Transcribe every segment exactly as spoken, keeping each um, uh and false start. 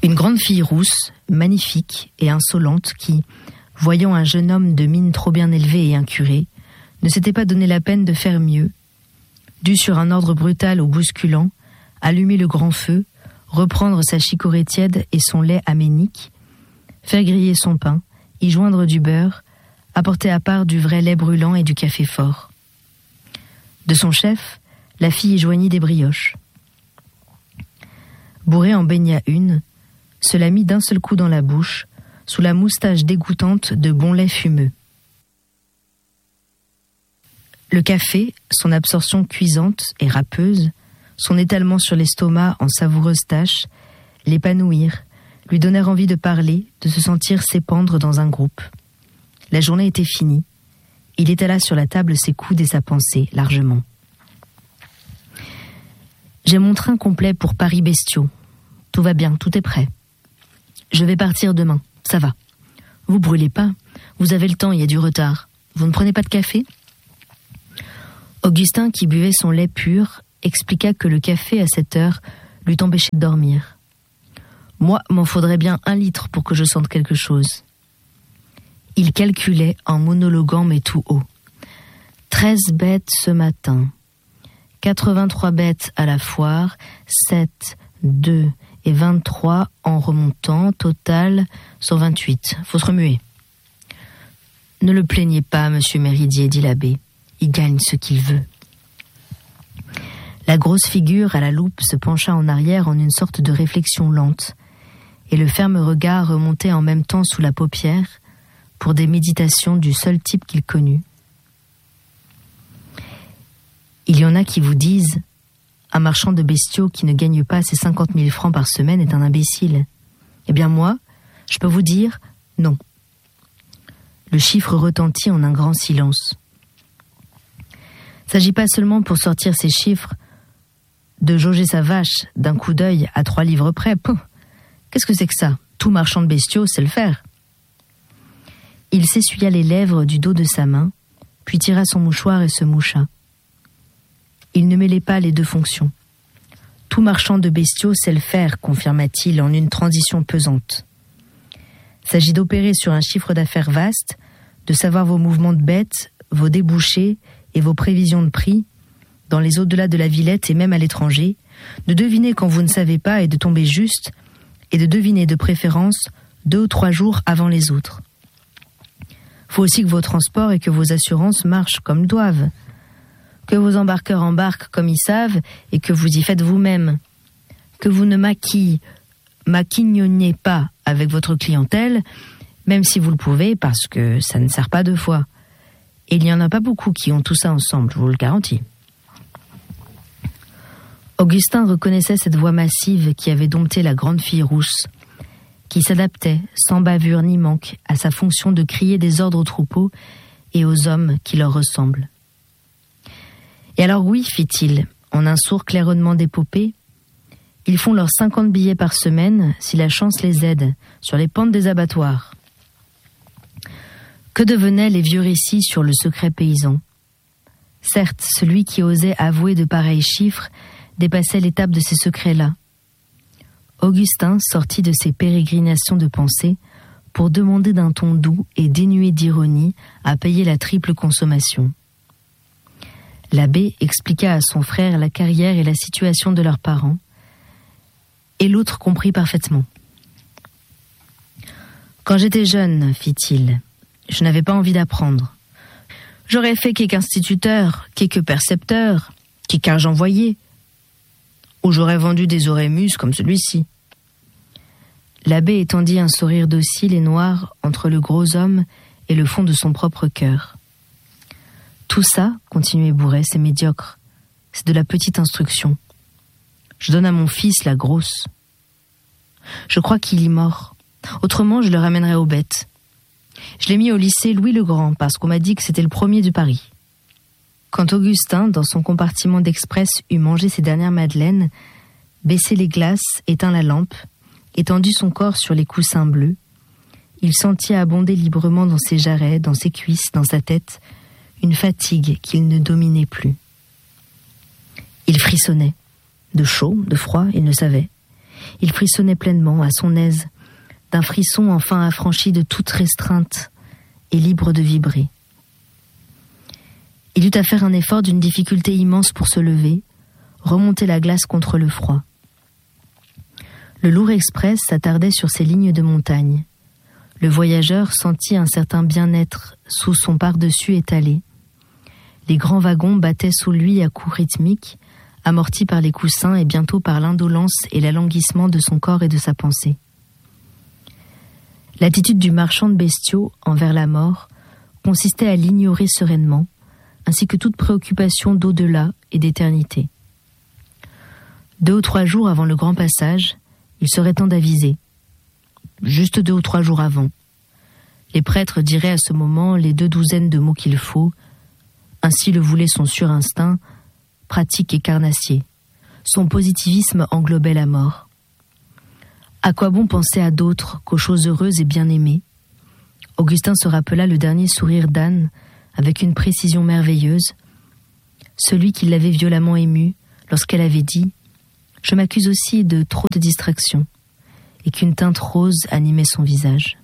Une grande fille rousse, magnifique et insolente qui, voyant un jeune homme de mine trop bien élevé et incuré, ne s'était pas donné la peine de faire mieux, dut sur un ordre brutal ou bousculant, allumer le grand feu, reprendre sa chicorée tiède et son lait aménique, faire griller son pain, y joindre du beurre, apporter à part du vrai lait brûlant et du café fort. De son chef, la fille y joignit des brioches. Bourré en baigna une, se la mit d'un seul coup dans la bouche, sous la moustache dégoûtante de bon lait fumeux. Le café, son absorption cuisante et râpeuse, son étalement sur l'estomac en savoureuses taches, l'épanouirent, lui donnèrent envie de parler, de se sentir s'épandre dans un groupe. La journée était finie. Il étala sur la table ses coudes et sa pensée, largement. J'ai mon train complet pour Paris-Bestiaux. Tout va bien, tout est prêt. Je vais partir demain, ça va. Vous brûlez pas, vous avez le temps, il y a du retard. Vous ne prenez pas de café ? Augustin, qui buvait son lait pur, expliqua que le café à cette heure l'eût empêché de dormir. Moi, m'en faudrait bien un litre pour que je sente quelque chose. Il calculait en monologuant mais tout haut. Treize bêtes ce matin. quatre-vingt-trois bêtes à la foire, sept, deux et vingt-trois en remontant, total cent vingt-huit. Faut se remuer. Ne le plaignez pas, monsieur Méridier, dit l'abbé. Il gagne ce qu'il veut. La grosse figure à la loupe se pencha en arrière en une sorte de réflexion lente, et le ferme regard remontait en même temps sous la paupière pour des méditations du seul type qu'il connut. Il y en a qui vous disent « Un marchand de bestiaux qui ne gagne pas ses cinquante mille francs par semaine est un imbécile. » Eh bien moi, je peux vous dire « Non ». Le chiffre retentit en un grand silence. Il ne s'agit pas seulement pour sortir ces chiffres de jauger sa vache d'un coup d'œil à trois livres près. Pouh, qu'est-ce que c'est que ça ? Tout marchand de bestiaux sait le faire. Il s'essuya les lèvres du dos de sa main, puis tira son mouchoir et se moucha. Il ne mêlait pas les deux fonctions. Tout marchand de bestiaux sait le faire, confirma-t-il en une transition pesante. Il s'agit d'opérer sur un chiffre d'affaires vaste, de savoir vos mouvements de bêtes, vos débouchés et vos prévisions de prix, dans les au-delà de la Villette et même à l'étranger, de deviner quand vous ne savez pas et de tomber juste, et de deviner de préférence deux ou trois jours avant les autres. Faut aussi que vos transports et que vos assurances marchent comme doivent, que vos embarqueurs embarquent comme ils savent et que vous y faites vous-même, que vous ne maquillez, maquignonnez pas avec votre clientèle, même si vous le pouvez, parce que ça ne sert pas deux fois. Et il n'y en a pas beaucoup qui ont tout ça ensemble, je vous le garantis. Augustin reconnaissait cette voix massive qui avait dompté la grande fille rousse, qui s'adaptait, sans bavure ni manque, à sa fonction de crier des ordres aux troupeaux et aux hommes qui leur ressemblent. Et alors oui, fit-il, en un sourd claironnement d'épopée, ils font leurs cinquante billets par semaine, si la chance les aide, sur les pentes des abattoirs. Que devenaient les vieux récits sur le secret paysan ? Certes, celui qui osait avouer de pareils chiffres dépassait l'étape de ces secrets-là. Augustin sortit de ses pérégrinations de pensée pour demander d'un ton doux et dénué d'ironie à payer la triple consommation. L'abbé expliqua à son frère la carrière et la situation de leurs parents, et l'autre comprit parfaitement. « Quand j'étais jeune, fit-il, je n'avais pas envie d'apprendre. J'aurais fait quelque instituteur, quelque percepteur, quelque argent envoyé, ou j'aurais vendu des orémus comme celui-ci. » L'abbé étendit un sourire docile et noir entre le gros homme et le fond de son propre cœur. « Tout ça, continuait Bourret, c'est médiocre. C'est de la petite instruction. Je donne à mon fils la grosse. Je crois qu'il y mord. Autrement, je le ramènerai aux bêtes. Je l'ai mis au lycée Louis-le-Grand parce qu'on m'a dit que c'était le premier de Paris. » Quand Augustin, dans son compartiment d'express, eut mangé ses dernières madeleines, baissé les glaces, éteint la lampe, étendu son corps sur les coussins bleus, il sentit abonder librement dans ses jarrets, dans ses cuisses, dans sa tête, une fatigue qu'il ne dominait plus. Il frissonnait. De chaud, de froid, il ne savait. Il frissonnait pleinement, à son aise, d'un frisson enfin affranchi de toute restreinte et libre de vibrer. Il eut à faire un effort d'une difficulté immense pour se lever, remonter la glace contre le froid. Le lourd express s'attardait sur ces lignes de montagne. Le voyageur sentit un certain bien-être sous son par-dessus étalé. Les grands wagons battaient sous lui à coups rythmiques, amortis par les coussins et bientôt par l'indolence et l'alanguissement de son corps et de sa pensée. L'attitude du marchand de bestiaux envers la mort consistait à l'ignorer sereinement, ainsi que toute préoccupation d'au-delà et d'éternité. Deux ou trois jours avant le grand passage, il serait temps d'aviser. Juste deux ou trois jours avant. Les prêtres diraient à ce moment les deux douzaines de mots qu'il faut. Ainsi le voulait son surinstinct, pratique et carnassier. Son positivisme englobait la mort. À quoi bon penser à d'autres qu'aux choses heureuses et bien-aimées? Augustin se rappela le dernier sourire d'Anne avec une précision merveilleuse, celui qui l'avait violemment ému lorsqu'elle avait dit « Je m'accuse aussi de trop de distractions » et qu'une teinte rose animait son visage.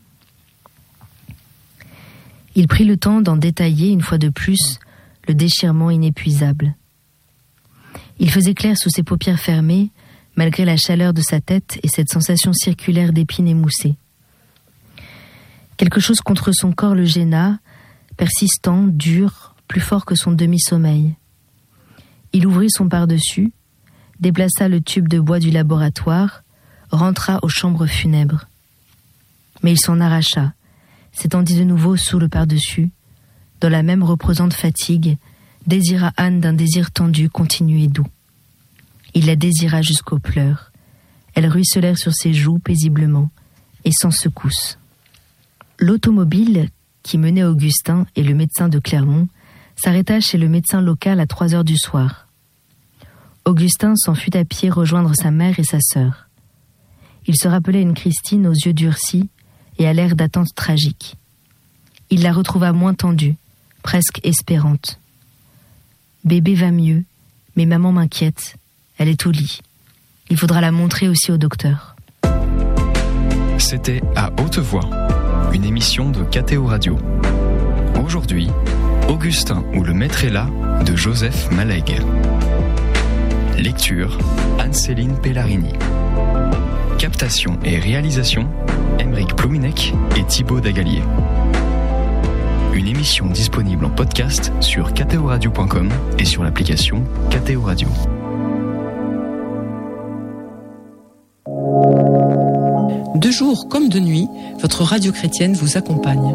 Il prit le temps d'en détailler une fois de plus le déchirement inépuisable. Il faisait clair sous ses paupières fermées, malgré la chaleur de sa tête et cette sensation circulaire d'épines émoussées. Quelque chose contre son corps le gêna, persistant, dur, plus fort que son demi-sommeil. Il ouvrit son par-dessus, déplaça le tube de bois du laboratoire, rentra aux chambres funèbres. Mais il s'en arracha, s'étendit de nouveau sous le par-dessus, dans la même reposante fatigue, désira Anne d'un désir tendu, continu et doux. Il la désira jusqu'aux pleurs. Elles ruisselèrent sur ses joues paisiblement, et sans secousse. L'automobile qui menait Augustin et le médecin de Clermont s'arrêta chez le médecin local à trois heures du soir. Augustin s'en fut à pied rejoindre sa mère et sa sœur. Il se rappelait une Christine aux yeux durcis et à l'air d'attente tragique. Il la retrouva moins tendue, presque espérante. « Bébé va mieux, mais maman m'inquiète. Elle est au lit. Il faudra la montrer aussi au docteur. » C'était À Haute Voix, une émission de K T O Radio. Aujourd'hui, Augustin ou le maître est là de Joseph Malègue. Lecture, Anne-Céline Pellarini. Captation et réalisation, Aymeric Plominec et Thibaut Dagalier. Une émission disponible en podcast sur k t o radio point com et sur l'application K T O Radio. De jour comme de nuit, votre radio chrétienne vous accompagne.